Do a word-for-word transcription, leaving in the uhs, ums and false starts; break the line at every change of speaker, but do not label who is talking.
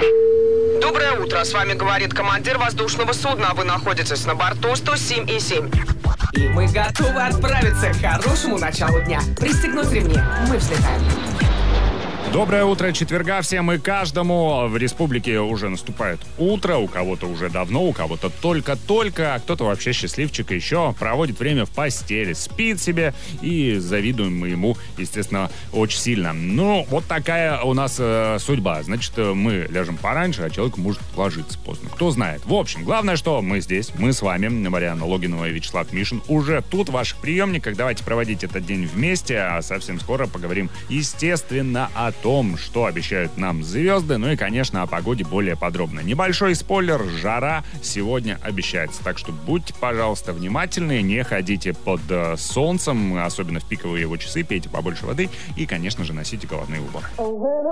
Доброе утро, с вами говорит командир воздушного судна. Вы находитесь на борту сто семь и семь.
И мы готовы отправиться к хорошему началу дня. Пристегнуть ремни, мы взлетаем.
Доброе утро четверга всем и каждому. В республике уже наступает утро, у кого-то уже давно, у кого-то только-только, а кто-то вообще счастливчик еще проводит время в постели, спит себе, и завидуем мы ему, естественно, очень сильно. Ну, вот такая у нас э, судьба. Значит, мы ляжем пораньше, а человек может ложиться поздно. Кто знает. В общем, главное, что мы здесь, мы с вами, Марьяна Логинова и Вячеслав Мишин, уже тут в ваших приемниках. Давайте проводить этот день вместе, а совсем скоро поговорим, естественно, о том, что обещают нам звезды, ну и, конечно, о погоде более подробно. Небольшой спойлер: жара сегодня обещается, так что будьте, пожалуйста, внимательны, не ходите под э, солнцем, особенно в пиковые его часы, пейте побольше воды и, конечно же, носите головные уборы.